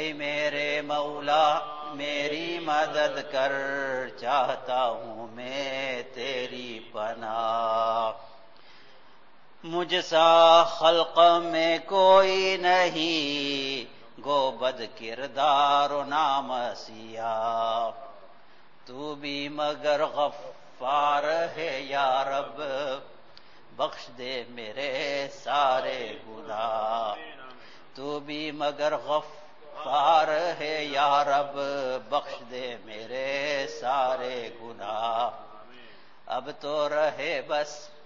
मेरे मौला मेरी मदद कर, चाहता हूँ मैं तेरी पनाह। मुझसा खल्क में कोई नहीं, गो बद किरदार नाम सिया, तू भी मगर गफ्फार है या रब, बख्श दे मेरे सारे गुनाह। तू भी मगर गफ्फार है या रब, बख्श दे मेरे सारे गुनाह। अब तो रहे बस